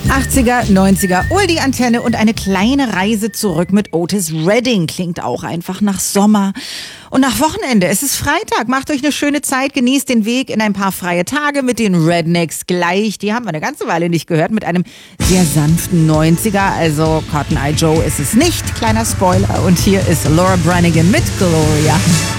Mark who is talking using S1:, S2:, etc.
S1: 80er, 90er, Oldie-Antenne und eine kleine Reise zurück mit Otis Redding. Klingt auch einfach nach Sommer. Und nach Wochenende. Es ist Freitag. Macht euch eine schöne Zeit. Genießt den Weg in ein paar freie Tage mit den Rednecks gleich. Die haben wir eine ganze Weile nicht gehört. Mit einem sehr sanften 90er. Also Cotton Eye Joe ist es nicht. Kleiner Spoiler. Und hier ist Laura Branigan mit Gloria.